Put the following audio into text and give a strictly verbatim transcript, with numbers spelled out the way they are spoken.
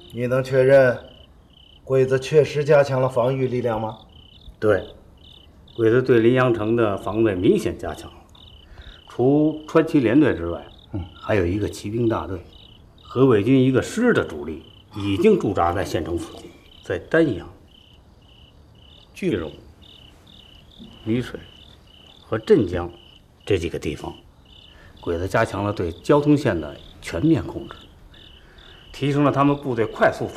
你能确认鬼子确实加强了防御力量吗？ 对，鬼子对临阳城的防卫明显加强了。除川崎联队之外，嗯，还有一个骑兵大队和伪军一个师的主力已经驻扎在县城附近，在丹阳、句容、榆水和镇江这几个地方，鬼子加强了对交通线的全面控制，提升了他们部队快速